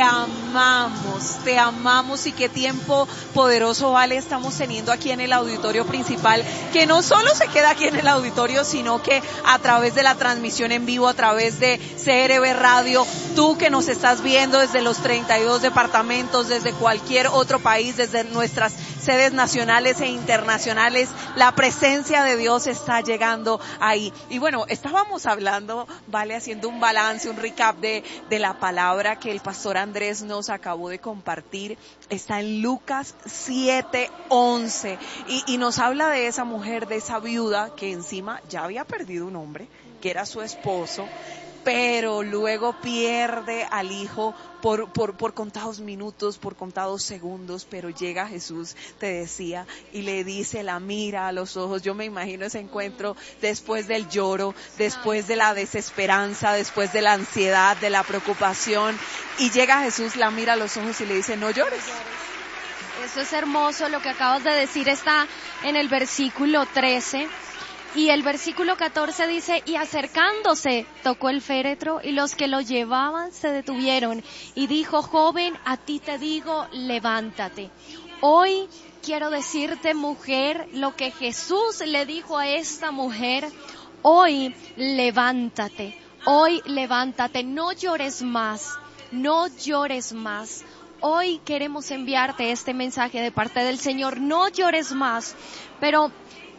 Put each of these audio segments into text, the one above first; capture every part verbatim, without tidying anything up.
amamos, te amamos y qué tiempo poderoso, Vale, estamos teniendo aquí en el auditorio principal, que no solo se queda aquí en el auditorio, sino que a través de la transmisión en vivo, a través de C R B Radio, tú que nos estás viendo desde los treinta y dos departamentos, desde cualquier otro país, desde nuestras sedes nacionales e internacionales, la presencia de Dios está llegando ahí. Y bueno, estábamos hablando, Vale, haciendo un balance, un recap de, de la palabra que el pastor Andrés nos acabó de compartir. Está en Lucas siete once y, y nos habla de esa mujer, de esa viuda que encima ya había perdido un hombre, que era su esposo, pero luego pierde al hijo por, por, por contados minutos, por contados segundos, pero llega Jesús, te decía, y le dice, la mira a los ojos. Yo me imagino ese encuentro después del lloro, después de la desesperanza, después de la ansiedad, de la preocupación, y llega Jesús, la mira a los ojos y le dice, no llores. Eso es hermoso, lo que acabas de decir está en el versículo trece. Y el versículo catorce dice, y acercándose, tocó el féretro, y los que lo llevaban se detuvieron. Y dijo, joven, a ti te digo, levántate. Hoy quiero decirte, mujer, lo que Jesús le dijo a esta mujer, hoy levántate, hoy levántate, no llores más, no llores más. Hoy queremos enviarte este mensaje de parte del Señor, no llores más, pero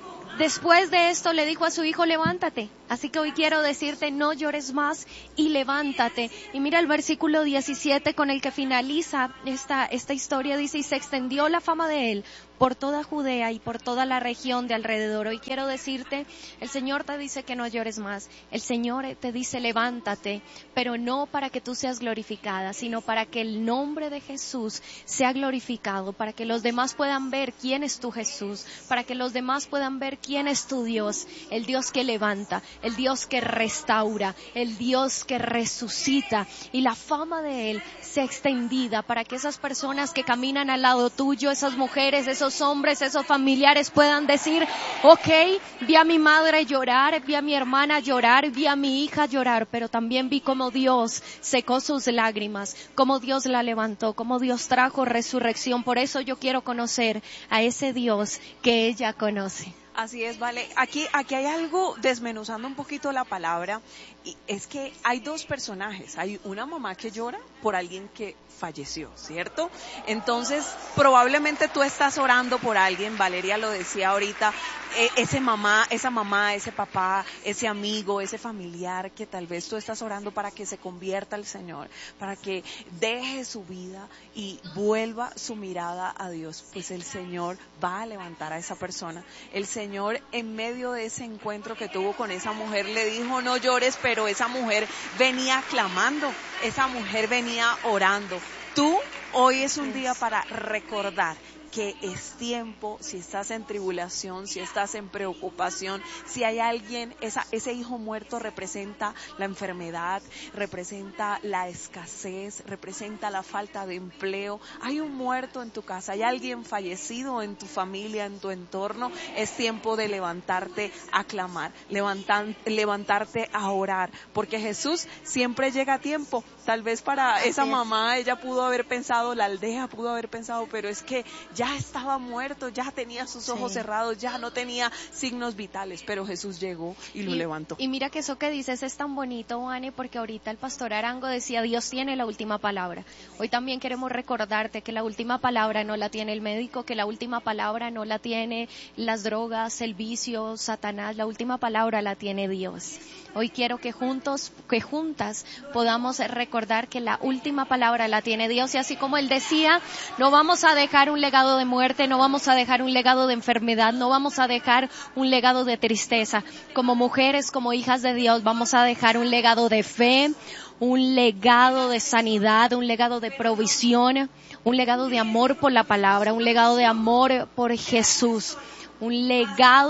después de esto le dijo a su hijo, levántate. Así que hoy quiero decirte, no llores más y levántate. Y mira el versículo diecisiete con el que finaliza esta, esta historia, dice, y se extendió la fama de él por toda Judea y por toda la región de alrededor. Hoy quiero decirte, el Señor te dice que no llores más. El Señor te dice, levántate, pero no para que tú seas glorificada, sino para que el nombre de Jesús sea glorificado, para que los demás puedan ver quién es tu Jesús, para que los demás puedan ver quién es tu Dios, el Dios que levanta, el Dios que restaura, el Dios que resucita, y la fama de Él sea extendida para que esas personas que caminan al lado tuyo, esas mujeres, esos hombres, esos familiares puedan decir, ok, vi a mi madre llorar, vi a mi hermana llorar, vi a mi hija llorar, pero también vi cómo Dios secó sus lágrimas, cómo Dios la levantó, cómo Dios trajo resurrección. Por eso yo quiero conocer a ese Dios que ella conoce. Así es, Vale. Aquí, aquí hay algo, desmenuzando un poquito la palabra, y es que hay dos personajes. Hay una mamá que llora por alguien que falleció, ¿cierto? Entonces, probablemente tú estás orando por alguien, Valeria lo decía ahorita, eh, ese mamá, esa mamá, ese papá, ese amigo, ese familiar que tal vez tú estás orando para que se convierta al Señor, para que deje su vida y vuelva su mirada a Dios. Pues el Señor va a levantar a esa persona. El Señor, en medio de ese encuentro que tuvo con esa mujer, le dijo, no llores, pero esa mujer venía clamando, esa mujer venía orando. Tú, hoy es un día para recordar que es tiempo, si estás en tribulación, si estás en preocupación, si hay alguien, esa, ese hijo muerto representa la enfermedad, representa la escasez, representa la falta de empleo, hay un muerto en tu casa, hay alguien fallecido en tu familia, en tu entorno, es tiempo de levantarte a clamar, levantar, levantarte a orar, porque Jesús siempre llega a tiempo. Tal vez para esa mamá, ella pudo haber pensado, la aldea pudo haber pensado, pero es que ya estaba muerto, ya tenía sus ojos sí. cerrados, ya no tenía signos vitales, pero Jesús llegó y lo y, levantó. Y mira que eso que dices es tan bonito, Vane, porque ahorita el pastor Arango decía, Dios tiene la última palabra. Hoy también queremos recordarte que la última palabra no la tiene el médico, que la última palabra no la tiene las drogas, el vicio, Satanás, la última palabra la tiene Dios. Hoy quiero que juntos, que juntas podamos recordar que la última palabra la tiene Dios, y así como Él decía, no vamos a dejar un legado de muerte, no vamos a dejar un legado de enfermedad, no vamos a dejar un legado de tristeza. Como mujeres, como hijas de Dios, vamos a dejar un legado de fe, un legado de sanidad, un legado de provisión, un legado de amor por la palabra, un legado de amor por Jesús, un legado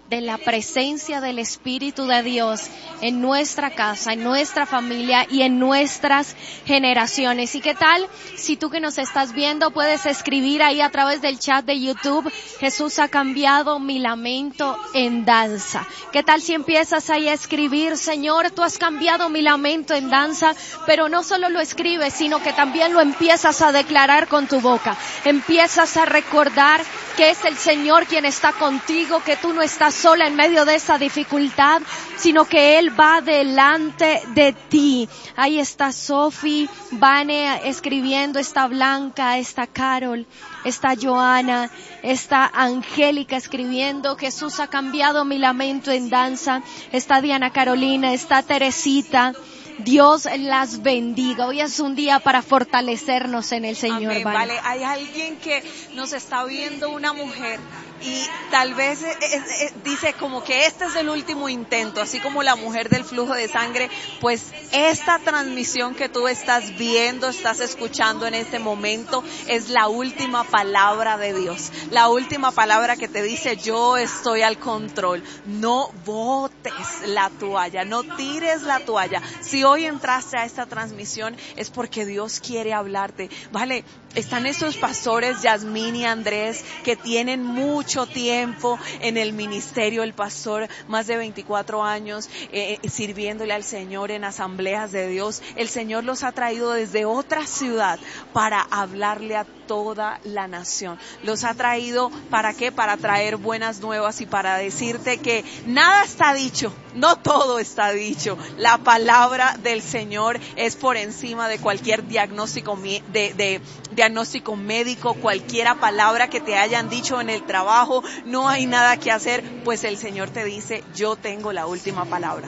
de la presencia del Espíritu de Dios en nuestra casa, en nuestra familia y en nuestras generaciones. ¿Y qué tal si tú que nos estás viendo puedes escribir ahí a través del chat de YouTube: Jesús ha cambiado mi lamento en danza? ¿Qué tal si empiezas ahí a escribir: Señor, tú has cambiado mi lamento en danza? Pero no solo lo escribes, sino que también lo empiezas a declarar con tu boca. Empiezas a recordar que es el Señor quien está contigo, que tú no estás sola en medio de esa dificultad, sino que Él va delante de ti. Ahí está Sophie, Vane escribiendo, está Blanca, está Carol, está Joana, está Angélica escribiendo: Jesús ha cambiado mi lamento en danza. Está Diana Carolina, está Teresita. Dios las bendiga. Hoy es un día para fortalecernos en el Señor. Amén, vale. Vale, hay alguien que nos está viendo, una mujer, y tal vez es, es, es, dice como que este es el último intento, así como la mujer del flujo de sangre. Pues esta transmisión que tú estás viendo, estás escuchando en este momento, es la última palabra de Dios, la última palabra que te dice: yo estoy al control. No botes la toalla, no tires la toalla. Si hoy entraste a esta transmisión es porque Dios quiere hablarte, vale. Están estos pastores, Yasmín y Andrés, que tienen mucho tiempo en el ministerio. El pastor, más de veinticuatro años eh, sirviéndole al Señor en asambleas de Dios. El Señor los ha traído desde otra ciudad para hablarle a toda la nación. Los ha traído, ¿para qué? Para traer buenas nuevas y para decirte que nada está dicho, no todo está dicho. La palabra del Señor es por encima de cualquier diagnóstico de, de diagnóstico médico, cualquiera palabra que te hayan dicho en el trabajo. No hay nada que hacer, pues el Señor te dice: yo tengo la última palabra.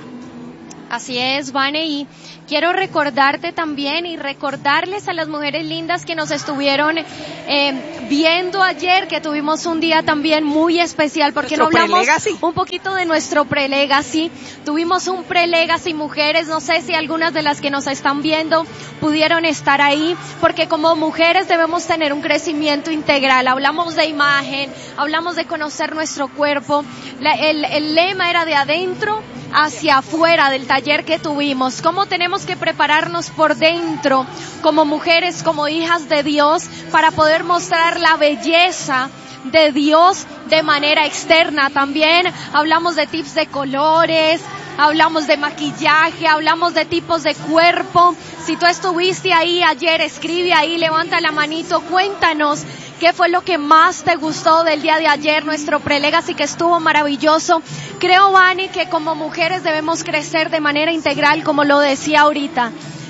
Así es, Vane, y quiero recordarte también y recordarles a las mujeres lindas que nos estuvieron eh, viendo ayer, que tuvimos un día también muy especial, porque no hablamos un poquito de nuestro pre-legacy. Tuvimos un pre-legacy, mujeres, no sé si algunas de las que nos están viendo pudieron estar ahí, porque como mujeres debemos tener un crecimiento integral. Hablamos de imagen, hablamos de conocer nuestro cuerpo. La, el, el lema era de adentro hacia afuera del taller que tuvimos. Cómo tenemos que prepararnos por dentro como mujeres, como hijas de Dios, para poder mostrar la belleza de Dios de manera externa. También hablamos de tips de colores, hablamos de maquillaje, hablamos de tipos de cuerpo. Si tú estuviste ahí ayer, escribe ahí, levanta la manito, cuéntanos qué fue lo que más te gustó del día de ayer, nuestro pre-legacy, que estuvo maravilloso. Creo, Vani, que como mujeres debemos crecer de manera integral, como lo decía ahorita.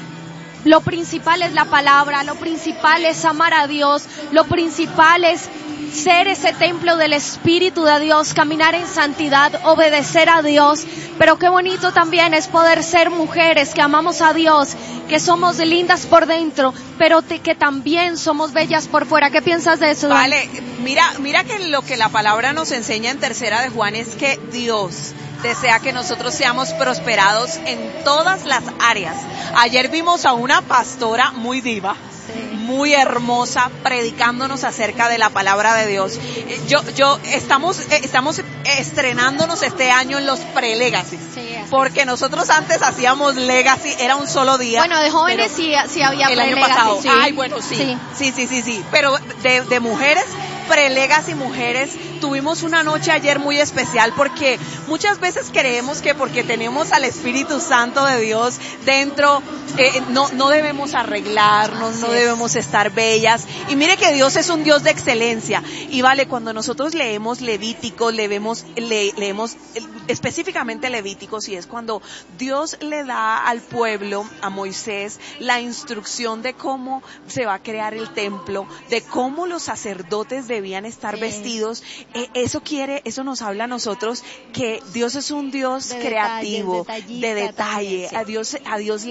Lo principal es la palabra, lo principal es amar a Dios, lo principal es ser ese templo del Espíritu de Dios, caminar en santidad, obedecer a Dios. Pero qué bonito también es poder ser mujeres que amamos a Dios, que somos lindas por dentro, pero te, que también somos bellas por fuera. ¿Qué piensas de eso? Vale, mira, mira que lo que la palabra nos enseña en Tercera de Juan es que Dios desea que nosotros seamos prosperados en todas las áreas. Ayer vimos a una pastora muy diva, sí, muy hermosa, predicándonos acerca de la palabra de Dios. Yo, yo, estamos, estamos estrenándonos este año en los pre-legacy. Sí, porque nosotros antes hacíamos legacy, era un solo día. Bueno, de jóvenes sí, sí había el año pasado. Sí. Ay, bueno, sí. Sí, sí, sí, sí, sí. Pero de, de mujeres, pre-legacy mujeres, tuvimos una noche ayer muy especial, porque muchas veces creemos que porque tenemos al Espíritu Santo de Dios dentro, eh, no, no debemos arreglarnos, no debemos estar bellas. Y mire que Dios es un Dios de excelencia. Y vale, cuando nosotros leemos Levíticos, leemos, le, leemos específicamente Levíticos, y es cuando Dios le da al pueblo, a Moisés, la instrucción de cómo se va a crear el templo, de cómo los sacerdotes debían estar sí. vestidos. Eh, eso quiere, eso nos habla a nosotros que Dios es un Dios de creativo, detalles, de detalle. También, sí. A Dios, a Dios le encanta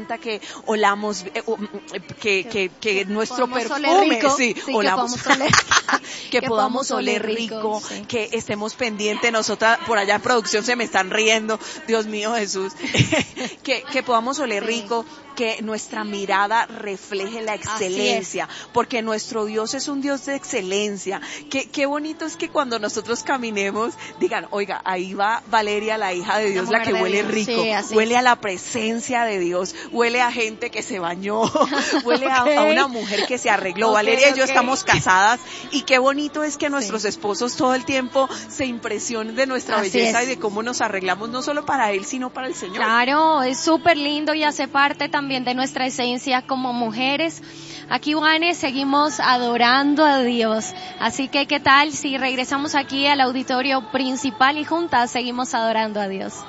encanta que olamos, eh, que, que, que nuestro perfume, rico, sí, sí, olamos, que podamos oler, que podamos oler rico, rico sí. Que estemos pendientes, nosotras por allá en producción se me están riendo, Dios mío Jesús, que, que podamos oler sí. rico, que nuestra mirada refleje la excelencia, porque nuestro Dios es un Dios de excelencia. Qué, qué bonito es que cuando nosotros caminemos, digan, oiga, ahí va Valeria, la hija de Dios, la, la que huele Dios. rico, sí, huele a la presencia de Dios, huele a gente que se bañó, huele okay. a, a una mujer que se arregló. Okay, Valeria y yo okay. estamos casadas, y qué bonito es que nuestros sí. esposos todo el tiempo se impresionen de nuestra así belleza es. Y de cómo nos arreglamos, no solo para Él, sino para el Señor. Claro, es súper lindo y hace parte también de nuestra esencia como mujeres. Aquí, Juanes, seguimos adorando a Dios. Así que, ¿qué tal si regresamos aquí al auditorio principal y juntas seguimos adorando a Dios?